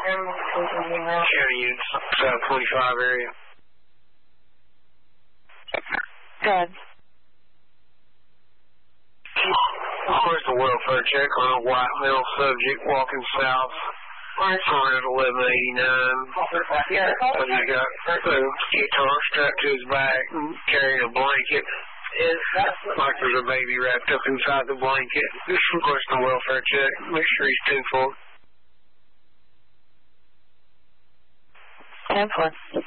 County units, South 25 area. Good. Request a welfare check on a white male subject walking south on Route 1189. He's got a guitar strapped to his back and carrying a blanket. Like there's a baby wrapped up inside the blanket. Just request a welfare check. Make sure he's 10-4. 10-4.